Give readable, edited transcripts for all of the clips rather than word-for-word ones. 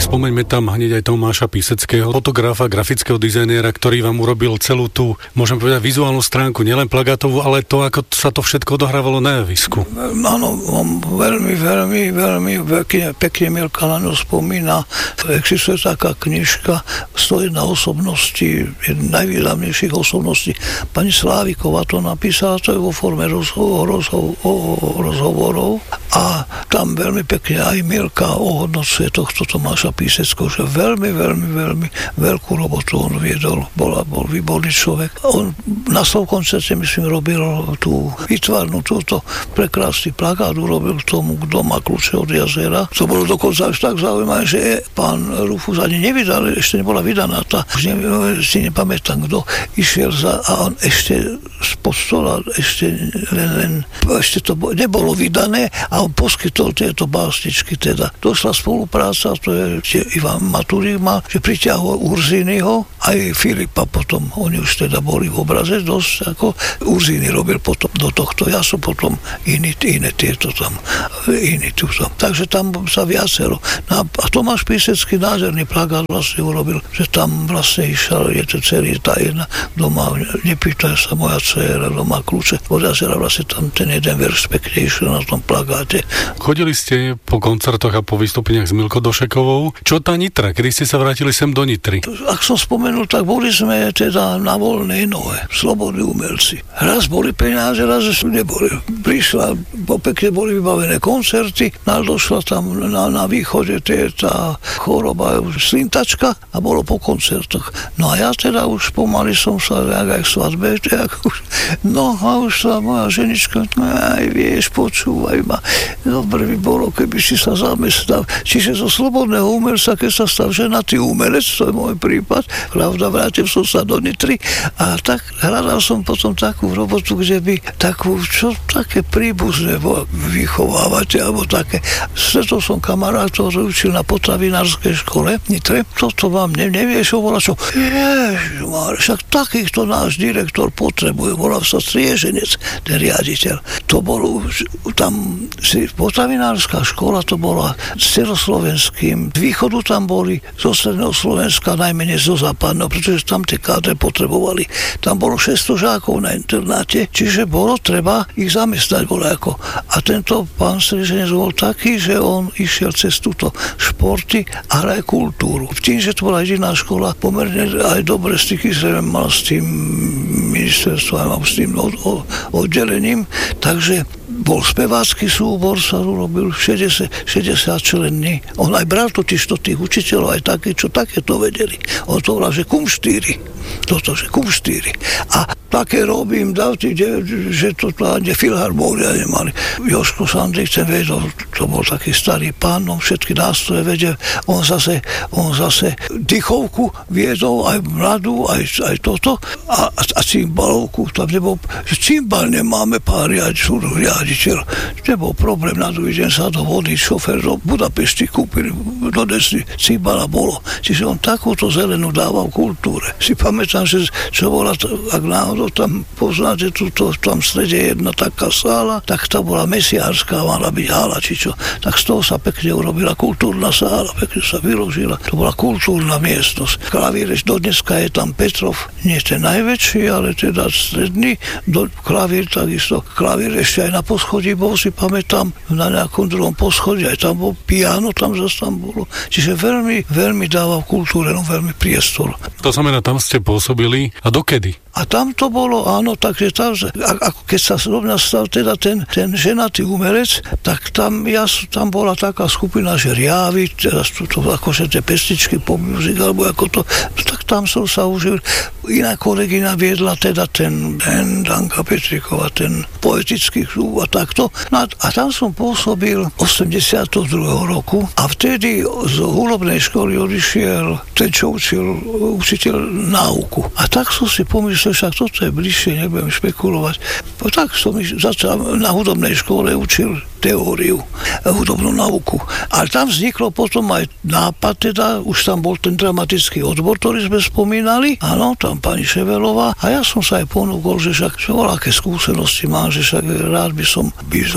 Spomeňme tam hneď aj Tomáša Píseckého, fotografa, grafického dizajnera, ktorý vám urobil celú tú, môžem povedať, vizuálnu stránku, nielen plagátovú, ale to, ako sa to všetko odohrávalo na javisku. Áno, on veľmi pekne Milka na ňu spomína. Existuje taká knižka 101 osobností, najvýznamnejších osobností. Pani Sláviková to napísala, to je vo forme rozhovorov a tam veľmi pekne aj Milka ohodnocuje tohto Tomáša Píseckého, že veľmi veľkú robotu on viedol, bol výborný človek. On na svojom koncerte, myslím, robil tú výtvarnú, túto prekrásny plakát, urobil tomu, kto má kľúče od jazera. To bolo dokonca až tak zaujímavé, že pán Rufus ani nevydal, ešte nebola vydaná tá, už si nepamätám, kto išiel a on ešte spod stola, ešte to nebolo vydané a on poskytol tieto básničky teda. Došla spolupráca, to je Ivan Maturík mal, že priťahol Urzínyho, aj Filipa potom, oni už teda boli v obraze dosť, ako Urzíny robil potom do tohto, ja som potom iné tieto tam, iný tu som. Takže tam sa viacero. A Tomáš Písecký nádherný plakát vlastne urobil, že tam vlastne išiel, je to celý tá jedna doma, nepýtaj sa moja dcera, doma kľúče, od jazera vlastne tam ten jeden verš pekne išiel na tom plakáte. Chodili ste po koncertoch a po vystúpeniach s Milkou Došekovou. Čo tá Nitra? Kedy ste sa vrátili sem do Nitry? Ak som spomenul, tak boli sme teda na voľnej nohe, slobodní umelci. Raz boli peniaze, raz neboli. Prišla, pekne boli vybavené koncerty, došla tam na východe tá choroba slintačka a bolo po koncertoch. No a ja teda už pomaly som sa aj k svadbe, no a už sa moja ženička, aj vieš, počúvaj ma, dobre by bolo, keby si sa zamestnal. Čiže zo slobodného umelca, keď sa stal ženatý umelec, to je môj prípad, pravda, vrátil som sa do Nitry a tak hľadal som potom takú robotu, kde by takú, čo také príbuzné vychovávať, alebo také. Stretol som kamarát, ktorý učil na potravinárskej škole v Nitre. Toto vám nevieš, volá čo? Ježišmar, však takýchto náš direktor potrebuje, volal sa Strieženec, ten riaditeľ. To bolo, tam potravinárska škola, to bola s celoslovenským. Z východu tam boli, zo stredného Slovenska, najmenej zo západného, pretože tam tie kádre potrebovali. Tam bolo 600 žákov na internáte, čiže bolo treba ich zamestnať voľako. A tento pán Strieženec bol taký, že on išiel cez túto športy a aj kultúru. Tým, že to bola jediná škola, pomerne aj dobre styky mal s tým ministerstvom, s tým oddelením, takže bol spevácky súbor, sa urobil 60 členný. On aj bral totiž tých učiteľov, aj takí, čo takéto vedeli. On to volal, že kumštíry. Toto, že kumštíry. A také robím, že to ani filharmónia nemali. Jožko Sandrice vedel, to bol taký starý pán, on všetky nástroje vedel. On zase dychovku viedol, aj mladú, aj toto. A cymbalovku, tam nebol, že cymbal nemáme pán riaditeľ. Nebol problém, na druhý deň sa do vody šofér do Budapešti kúpil, do desny cymbala bolo. Čiže on takúto zelenú dával kultúre. Si pamätám, že čo bola, ak náhodou tam poznáte túto, tam v strede jedna taká sála, tak to bola mesiárska, mala byť hala, či čo. Tak z toho sa pekne urobila kultúrna sála, pekne sa vyložila. To bola kultúrna miestnosť. Klavír, dodneska je tam Petrov, nie ten najväčší, ale teda stredný, klavír takisto. Klavír ešte aj na poschodí bol, si pamätám, na nejakom druhom poschodí, aj tam bol piano, tam zase tam bolo. Čiže veľmi dával kultúre, no veľmi priestor. To znamená, tam ste pôsobili a dokedy? A tam to bolo, áno, takže tam, ako keď sa zrovna stal teda ten ženatý umelec, tak tam bola taká skupina, že Riavy, teraz to akože tie pesničky po muzik, alebo ako to, tak tam som sa užil. Iná kolegyňa viedla teda ten Danka Petriková, ten poetický klub a takto. No a tam som pôsobil 82. roku a vtedy z hudobnej školy odišiel ten, čo učil učiteľ náuku. A tak som si pomyslel, však toto je bližšie, nebudem špekulovať. Tak som začal na hudobnej škole učil teóriu, hudobnú nauku. Ale tam vzniklo potom aj nápad, teda už tam bol ten dramatický odbor, ktorý sme spomínali, áno, tam pani Ševelová, a ja som sa aj ponúkol, že však aké skúsenosti mám, že však rád by som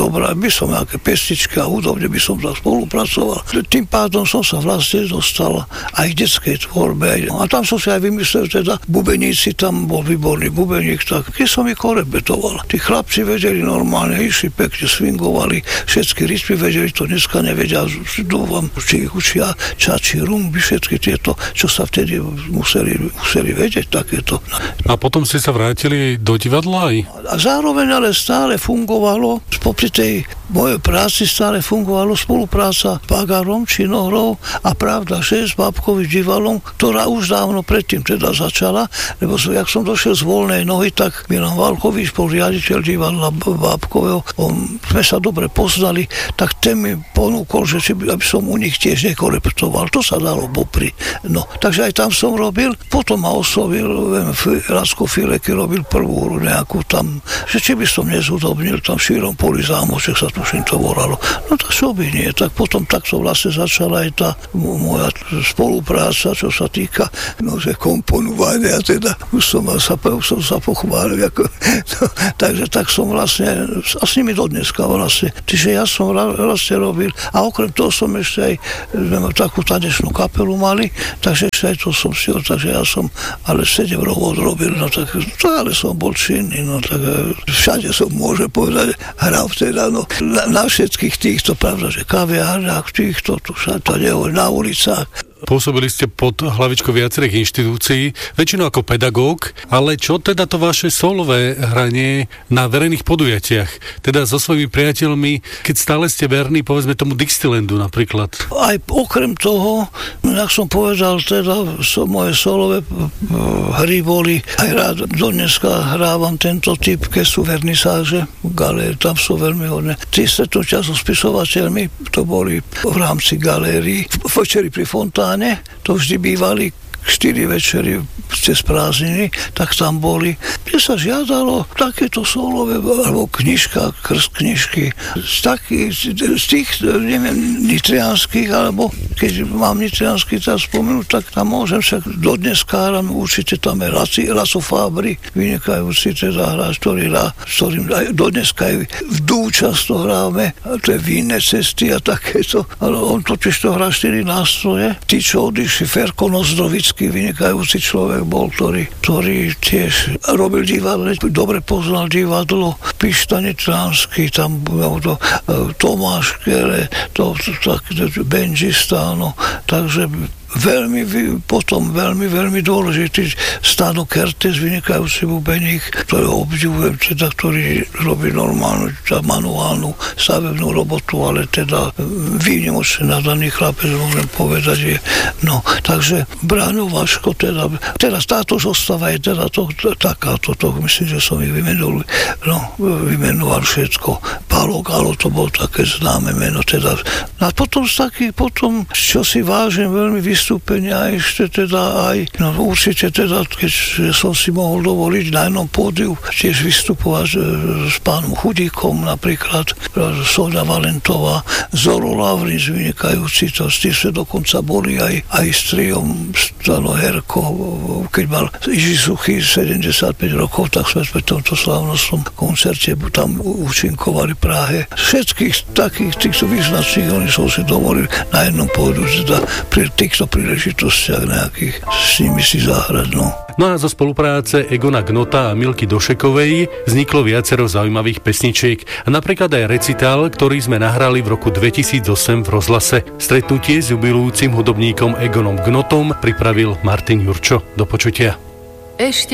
nejaké pesničky a hudobne by som tak spolupracoval. Tým pádom som sa vlastne dostal aj k detskej tvorbe. A tam som si aj vymyslel, teda bubeníci, tam bol výborný bubeník, tak keď som ich korepetoval. Tí chlapci vedeli normálne, išli pekne, swingovali, všetky rytmy vedeli, to dneska nevedia, dúfam, či ich učia čači, rumby, všetky tieto, čo sa vtedy museli vedieť, takéto. A potom ste sa vrátili do divadla aj? A zároveň ale stále fungovalo, popri tej mojej práci stále fungovalo spolupráca s Bagarom, Činohrou a Pravda 6 s Bábkovým divadlom, ktorá už dávno predtým teda začala, lebo jak som došiel z voľnej nohy, tak Milan Valkovič, bol riaditeľ divadla Bábkového, sme sa dobre poznali, tak ten mi ponúkol, že aby som u nich tiež nekorepetoval. To sa dalo popri. No, takže aj tam som robil. Potom ma oslovil Racko Fileky, robil prvú hru nejakú tam, že či by som nezhudobnil tam v Šírom poli zámoček, sa tuším to volalo. No tak čo by nie. Tak potom takto vlastne začala aj tá moja spolupráca, čo sa týka že komponovania, teda už som sa pochválil. Takže tak som vlastne, a s nimi dodneska vlastne. Čiže ja som vlastne robil, a okrem toho som ešte aj takú tanečnú kapelu mali, takže ešte aj to som si, takže ja som ale 7 rokov robil, no tak to ale som bol činný, no tak všade som, môže povedať, hral teda, no na všetkých týchto, pravda, že kaviárnach, týchto, tu sa to nehovorí, na ulicách. Pôsobili ste pod hlavičkou viacerých inštitúcií, väčšinou ako pedagóg, ale čo teda to vaše solové hranie na verejných podujatiach? Teda so svojimi priateľmi, keď stále ste verní, povedzme tomu Dixielandu napríklad. Aj okrem toho, jak som povedal, teda moje solové hry boli, aj rád dodneska hrávam tento typ, keď sú vernisáže, galérie, tam sú veľmi hodné. Tí stretnutia so spisovateľmi, to boli v rámci galérií, večeri pri Fontáne, to vždy bývali 4 večery cez prázdniny, tak tam boli, kde sa žiadalo takéto solové, alebo knižka, krst knižky, z tých, neviem, nitrianských, alebo keď mám nitriansky tak spomenúť, tak tam môžem však dodneska hráme, určite tam je Laco Fabri, vynikajúci teda hráč, s ktorým aj dodneska aj v dú často hráme, to je Vinné cesty a takéto, ale on totiž to hrá 4 nástroje, tí, čo odišli, Ferko Nozdrovický, vynikajúci človek bol, ktorý tiež robil divadlo, dobre poznal divadlo, Pišta Nitránsky, tam to, Tomáš Kere, benžista, no, takže veľmi dôležitý Stano Kertész, vynikajúci bubeník, ktorého obdivujem, teda, ktorý robí normálnu, manuálnu stavebnú robotu, ale teda výnimočne nadaný chlapec, môžem povedať, je. No, takže Braňo Vaško, teda táto zostava je teda takáto, myslím, že som ich vymenoval všetko. Pálo Galo, to bolo také známe meno, teda. A potom čo si vážim veľmi vystúpenia ešte teda aj, no určite teda, keď som si mohol dovoliť na jednom pódiu tiež vystupovať s pánom Chudíkom napríklad, Soňa Valentová, Zoro Lavrinc, vynikajúci, to s tým sme dokonca boli aj s triom Stano Herko, keď mal Iži Suchý 75 rokov, tak sme pri tomto slávnostnom koncerte tam účinkovali v Prahe. Všetkých takých týchto význačných, oni som si dovolil na jednom pódiu teda pri týchto príležitostiach nejakých s nimi si zahrať, no. No a zo spolupráce Egona Gnota a Milky Došekovej vzniklo viacero zaujímavých pesničiek a napríklad aj recitál, ktorý sme nahrali v roku 2008 v rozhlase. Stretnutie s jubilujúcim hudobníkom Egonom Gnotom pripravil Martin Jurčo. Do počutia.